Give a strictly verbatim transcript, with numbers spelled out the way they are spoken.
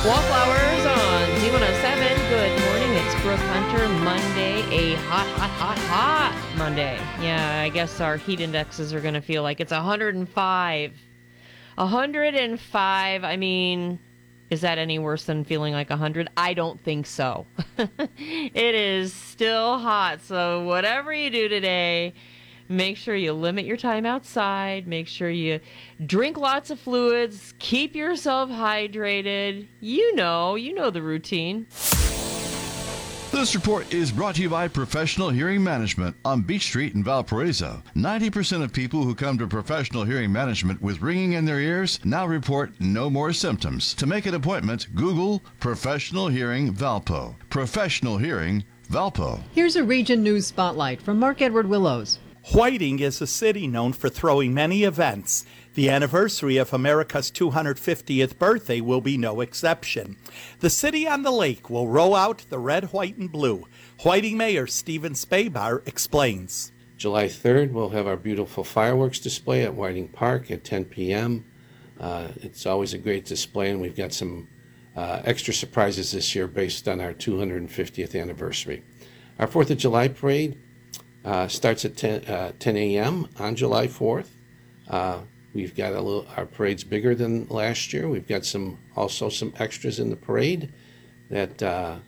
Wallflowers on Z one oh seven. Good morning. It's Brooke Hunter. Monday, a hot, hot, hot, hot Monday. Yeah, I guess our heat indexes are going to feel like it's one hundred five. one hundred five. I mean, is that any worse than feeling like one hundred? I don't think so. It is still hot. So whatever you do today, make sure you limit your time outside. Make sure you drink lots of fluids. Keep yourself hydrated. You know, you know the routine. This report is brought to you by Professional Hearing Management on Beach Street in Valparaiso. ninety percent of people who come to Professional Hearing Management with ringing in their ears now report no more symptoms. To make an appointment, Google Professional Hearing Valpo. Professional Hearing Valpo. Here's a Region News Spotlight from Mark Edward Willows. Whiting is a city known for throwing many events. The anniversary of America's two hundred fiftieth birthday will be no exception. The city on the lake will roll out the red, white, and blue. Whiting Mayor Stephen Spabar explains. July third, we'll have our beautiful fireworks display at Whiting Park at ten p.m. Uh, it's always a great display, and we've got some uh, extra surprises this year based on our two hundred fiftieth anniversary. Our fourth of July parade Uh, starts at ten a.m. on July fourth. Uh, we've got a little, our parade's bigger than last year. We've got some also some extras in the parade that uh,